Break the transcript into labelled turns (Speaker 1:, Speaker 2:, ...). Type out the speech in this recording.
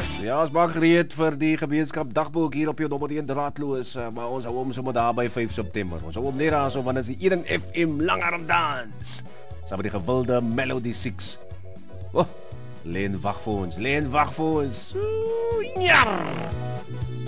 Speaker 1: Ja, ons maak gereed vir die gemeenskap dagboek hier op jou nommer 1 draadloos, maar ons hou hom sommer daar by 5 September. Ons hou hom net daar so wanneer is die Eden FM langarm dans. Saam met die gewilde Melody 6. Oh, Leen wag vir ons. Leen wag vir ons. Oeh, ja.